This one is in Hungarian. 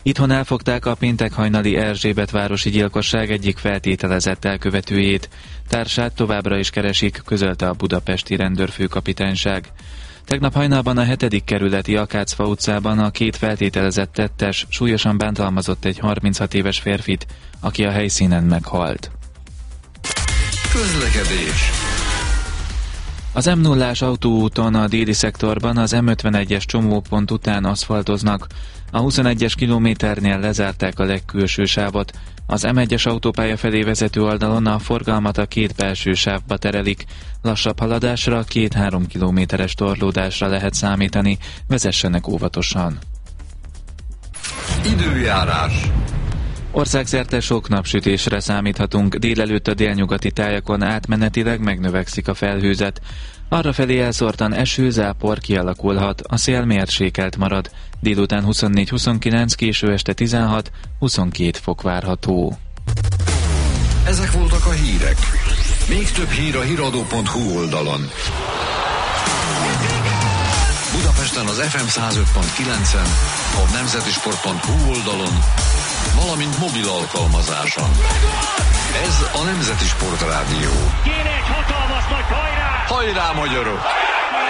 Itthon elfogták a péntek hajnali Erzsébetvárosi gyilkosság egyik feltételezett elkövetőjét. Társát továbbra is keresik, közölte a budapesti rendőrfőkapitányság. Tegnap hajnalban a 7. kerületi Akácfa utcában a két feltételezett tettes súlyosan bántalmazott egy 36 éves férfit, aki a helyszínen meghalt. Közlekedés. Az M0-ás autóúton a déli szektorban az M51-es csomópont után aszfaltoznak. A 21-es kilométernél lezárták a legkülső sávot. Az M1-es autópálya felé vezető oldalon a forgalmat a két belső sávba terelik. Lassabb haladásra, 2-3 kilométeres torlódásra lehet számítani. Vezessenek óvatosan. Időjárás. Országszerte sok napsütésre számíthatunk, délelőtt a délnyugati tájakon átmenetileg megnövekszik a felhőzet. Arrafelé elszórtan eső, zápor kialakulhat, a szél mérsékelt marad, délután 24-29, késő este 16-22 fok várható. Ezek voltak a hírek. Még több hír a hiradó.hu oldalon. Budapesten az FM 105.9-en, a nemzetisport.hu oldalon, valamint mobil alkalmazáson. Ez a Nemzeti Sport Rádió. Kéne egy hatalmas nagy hajrá! Hajrá, magyarok!